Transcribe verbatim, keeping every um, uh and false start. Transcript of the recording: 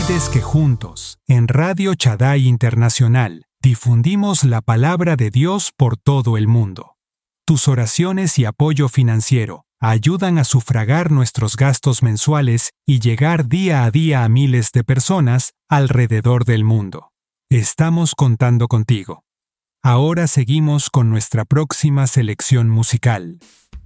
permites que juntos, en Radio Shaddai Internacional, difundimos la palabra de Dios por todo el mundo. Tus oraciones y apoyo financiero ayudan a sufragar nuestros gastos mensuales y llegar día a día a miles de personas alrededor del mundo. Estamos contando contigo. Ahora seguimos con nuestra próxima selección musical.